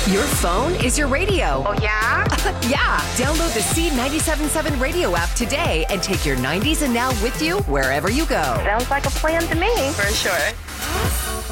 Your phone is your radio. Oh, yeah? Yeah. Download the C97.7 radio app today and take your 90s and now with you wherever you go. Sounds like a plan to me. For sure.